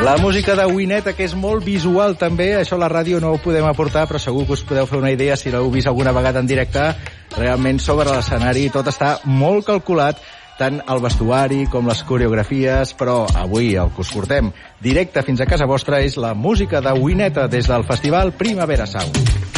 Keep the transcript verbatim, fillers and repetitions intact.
La música de Wineta, que és molt visual també, això a la ràdio no ho podem aportar, però segur que us podeu fer una idea si l'heu vist alguna vegada en directe. Realment sobre l'escenari tot està molt calculat, tant el vestuari com les coreografies, però avui el que us portem directe fins a casa vostra és la música de Wineta des del Festival Primavera Sound.